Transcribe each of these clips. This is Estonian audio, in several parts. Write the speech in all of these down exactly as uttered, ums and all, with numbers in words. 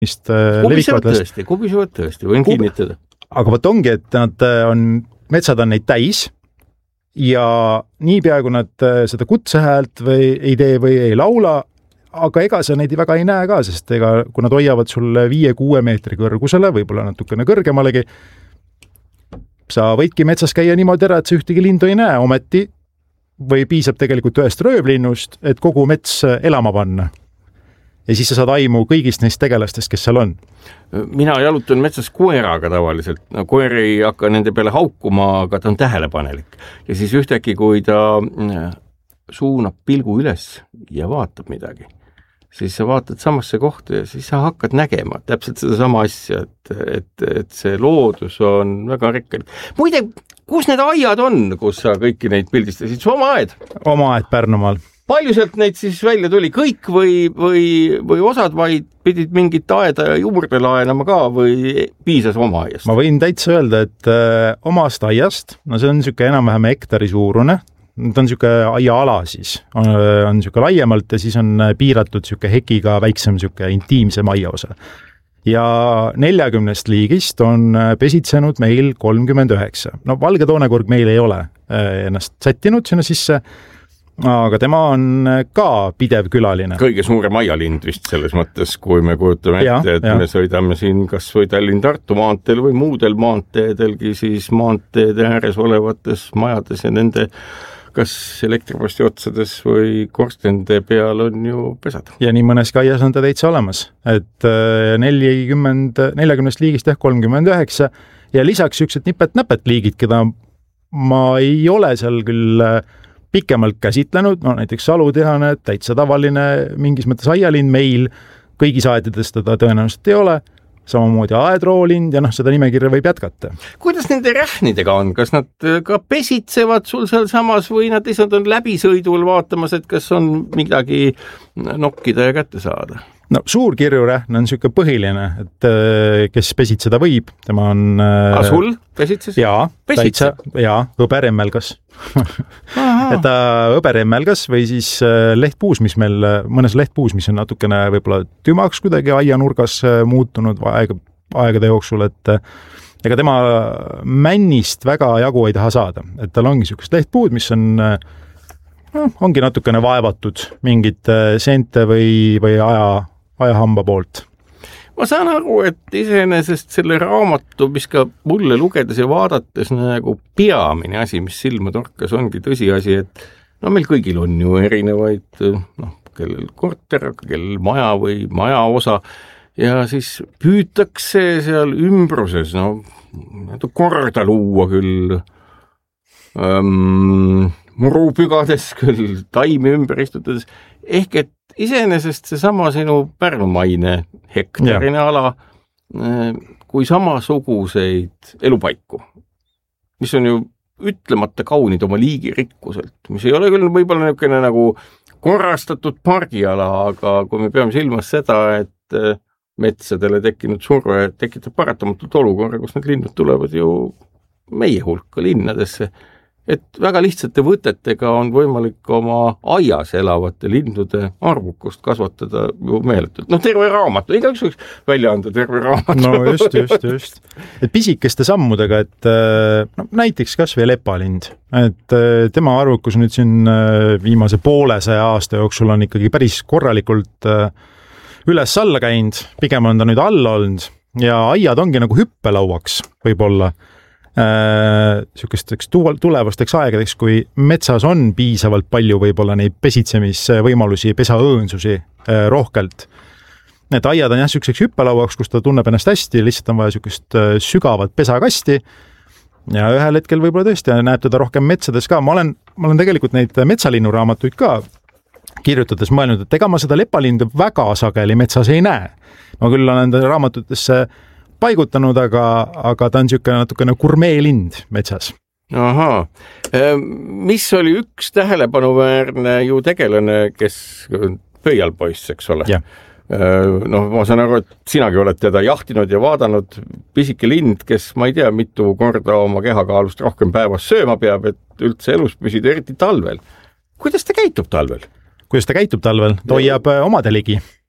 kubisevad tõesti, kubisevad tõesti, võin Kub... kinnitada. Aga võt ongi, et nad on, metsad on neid täis ja nii peaaegu nad seda kutsehäält või ei tee või ei laula, aga ega sa neid väga ei näe ka, sest ega, kui nad hoiavad sulle viie-kuue meetri kõrgusele, võib-olla natukene kõrgemalegi, sa võidki metsas käia niimoodi ära, et sa ühtegi lindu ei näe, ometi või piisab tegelikult ühest röövlinnust, et kogu mets elama panna. Ja siis sa saad aimu kõigist neist tegelastest, kes seal on. Mina jalutan metsas koeraga tavaliselt. No, koer ei hakka nende peale haukuma, aga ta on tähelepanelik. Ja siis ühtegi, kui ta suunab pilgu üles ja vaatab midagi, siis sa vaatad samasse kohta ja siis sa hakkad nägema täpselt seda sama asja, et, et, et see loodus on väga rikkalik. Muide, kus need aiad on, kus sa kõiki neid pildistasid? Su oma aed? Oma aed Pärnumaal. Palju sealt neid siis välja tuli? Kõik või, või, või osad vaid pidid mingit aeda juurde laenama ka või piisas oma aiast? Ma võin täitsa öelda, et äh, omast aiast, no see on niisugune enam-vähem hektari suurune, ta on niisugune aiaala siis, on, on niisugune laiemalt ja siis on piiratud niisugune hekiga väiksem niisugune intiimsem aiaosa. Ja neljakümnest liigist on pesitsenud meil kolmkümmend üheksa. No valge toonekurg meil ei ole ennast sättinud sinna sisse, aga tema on ka pidev külaline. Kõige suurem aialind vist selles mõttes, kui me kujutame ja, ette, et ja. Me sõidame siin kas või Tallinn-Tartu maanteel või muudel maanteedelgi siis maanteede ääres olevates majades ja nende kas elektriposti otsades või korstende peal on ju pesad. Ja nii mõnes aias on ta täitsa olemas, et nelikümmend, neljakümnest liigist ehk kolmkümmend üheksa ja lisaks niisugused nipet-näpet liigid, keda ma ei ole seal küll pikemalt käsitlenud, no näiteks salutihane, täitsa tavaline mingis mõttes aialind meil, kõigis aedades teda tõenäoliselt ei ole, samamoodi aedroolind ja noh, seda nimekirja võib jätkata. Kuidas nende rähnidega on? Kas nad ka pesitsevad sul seal samas või nad lihtsalt on läbisõidul vaatamas, et kas on midagi nokkida ja kätte saada? No suur kirjurähn on niisugune põhiline, et kes pesitseda võib, tema on... A sul pesitses? Jaa, täitsa, jaa, hõberemmelgas. et ta hõberemmelgas või siis lehtpuus, mis meil, mõnes lehtpuus, mis on natukene võib-olla tümaks kuidagi aianurgas muutunud aega, aegade jooksul, et ega tema männist väga jagu ei taha saada. Et tal ongi niisugust lehtpuud, mis on... No, ongi natukene vaevatud mingit seente või, või aja, ajahamba poolt. Ma saan aru, et iseenesest selle raamatu, mis ka mulle lugedes ja vaadates nagu peamine asi, mis silma torkas, ongi tõsiasi, et no meil kõigil on ju erinevaid, noh, kellel korter, kellel maja või maja osa ja siis püütakse seal ümbruses, no, korda luua küll ähm, murupügades, küll taimi ümber istutades, ehk et iseenesest see sama sinu Pärnumaine hektarine ja. Ala kui samasuguseid elupaiku, mis on ju ütlemata kaunid oma liigirikkuselt, mis ei ole küll võib-olla niisugune nagu korrastatud pargiala, aga kui me peame silmas seda, et metsadele tekkinud surve tekitab paratamatult olukorra, kus need linnud tulevad ju meie hulka linnadesse, et väga lihtsate võtetega on võimalik oma aias elavate lindude arvukust kasvatada ju meeletult. No terve raamatu, igaüks võiks välja anda terve raamatu. No just, just, just. Et pisikeste sammudega, et no, näiteks kas või lepalind, et tema arvukus nüüd siin viimase poolesaja aasta jooksul on ikkagi päris korralikult üles-alla käinud, pigem on ta nüüd alla olnud ja aiad ongi nagu hüppelauaks võib-olla niisugusteks tulevasteks aegadeks, kui metsas on piisavalt palju võib-olla neid pesitsemisvõimalusi, pesaõõnsusi rohkelt. Need aiad on jah niisuguseks hüppelauaks, kus ta tunneb ennast hästi, lihtsalt on vaja niisugust sügavat pesakasti ja ühel hetkel võib-olla tõesti näeb teda rohkem metsades ka. Ma olen, ma olen tegelikult neid metsalinnuraamatuid ka kirjutades mõelnud, et ega ma seda lepalindu väga sageli metsas ei näe. Ma küll olen ta raamatutesse paigutanud, aga, aga ta on niisugune natukene gurmeelind metsas. Ahaa. Mis oli üks tähelepanuväärne ju tegelane, kes pöialpoiss, eks ole? Ja. No, ma saan aru, et sinagi oled teda jahtinud ja vaadanud, pisike lind, kes ma ei tea, mitu korda oma kehakaalust rohkem päevas sööma peab, et üldse elus püsida, eriti talvel. Kuidas ta käitub talvel? Kuidas ta käitub talvel? Ta hoiab omade ligi.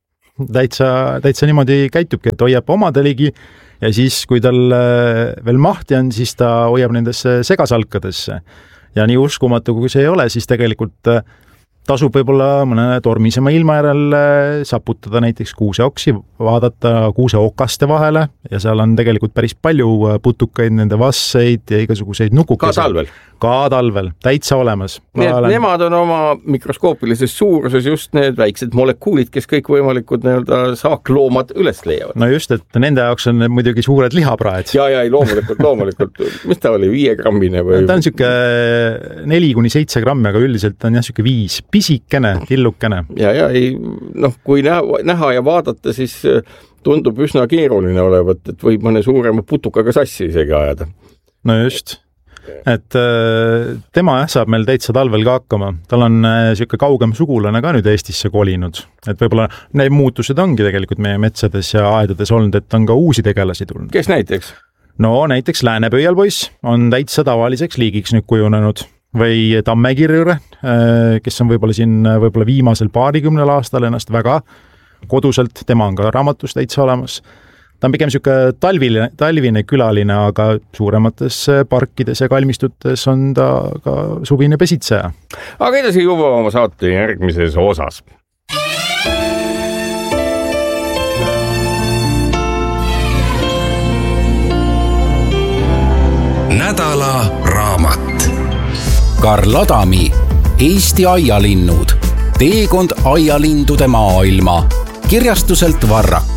täitsa, täitsa niimoodi käitubki, et hoiab omade ligi ja siis, kui tal veel mahti on, siis ta hoiab nendesse segasalkadesse. Ja nii uskumatu, kui see ei ole, siis tegelikult tasub võib-olla mõne tormisema ilma järel saputada näiteks kuuseoksi, vaadata kuuseokaste vahele ja seal on tegelikult päris palju putukaid, nende vasseid ja igasuguseid nukukesid. Ka talvel? Ka talvel, täitsa olemas. Nii, olen... Nemad on oma mikroskoopilises suuruses just need väiksed molekuulid, kes kõik võimalikud nii-öelda saakloomad üles leiavad. No just, et nende jaoks on muidugi suured lihapraed. Ja, ja, ei, loomulikult, loomulikult. Mis ta oli, viie grammine või? Ta on siuke neli kuni seitse grammi, aga üldiselt on jah siuke viis. Pisikene, tillukene. Ja, ja, ei, noh, kui näha, näha ja vaadata, siis tundub üsna keeruline olevat, et võib mõne suurema putukaga sassi isegi ajada. No just. Et tema jah, saab meil täitsa talvel ka hakkama. Tal on siuke kaugem sugulane ka nüüd Eestisse kolinud. Et võib-olla need muutused ongi tegelikult meie metsades ja aedades olnud, et on ka uusi tegelasi tulnud. Kes näiteks? No näiteks Läänepöialpoiss on täitsa tavaliseks liigiks nüüd kujunenud. Või Tammekirjure, kes on võib-olla siin võib-olla viimasel paarikümnel aastal ennast väga koduselt, tema on ka raamatus täitsa olemas. Ta on pigem siuke talvine, talvine külaline, aga suuremates parkides ja kalmistutes on ta ka suvine pesitseja. Aga edasi juba oma saate järgmises osas. Nädala raamat. Karl Adami, Eesti aialinnud, teekond aialindude maailma, kirjastuselt Varrak.